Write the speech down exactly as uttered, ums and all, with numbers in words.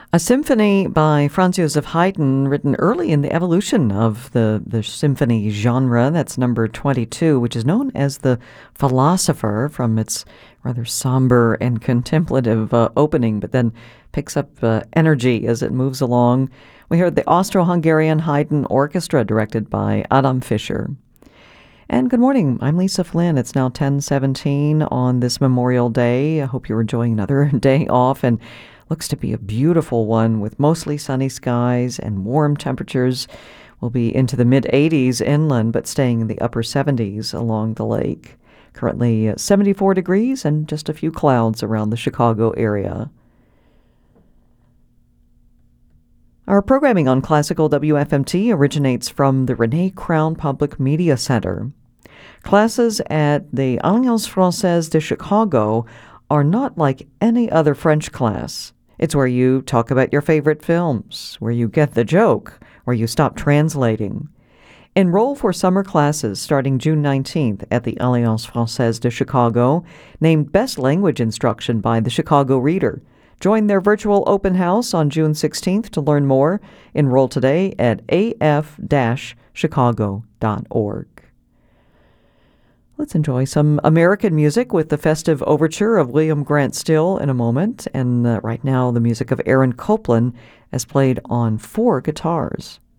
A symphony by Franz Joseph Haydn, written early in the evolution of the, the symphony genre. That's number twenty-two, which is known as the Philosopher from its rather somber and contemplative uh, opening, but then picks up uh, energy as it moves along. We heard the Austro-Hungarian Haydn Orchestra, directed by Adam Fischer. And good morning, I'm Lisa Flynn. It's now ten seventeen on this Memorial Day. I hope you're enjoying another day off, and looks to be a beautiful one with mostly sunny skies and warm temperatures. We'll be into the mid eighties inland, but staying in the upper seventies along the lake. Currently uh, seventy-four degrees and just a few clouds around the Chicago area. Our programming on Classical W F M T originates from the Renee Crown Public Media Center. Classes at the Alliance Française de Chicago are not like any other French class. It's where you talk about your favorite films, where you get the joke, where you stop translating. Enroll for summer classes starting June nineteenth at the Alliance Française de Chicago, named Best Language Instruction by the Chicago Reader. Join their virtual open house on June sixteenth to learn more. Enroll today at a f dash chicago dot org. Let's enjoy some American music with the festive overture of William Grant Still in a moment. And uh, right now, the music of Aaron Copland as played on four guitars.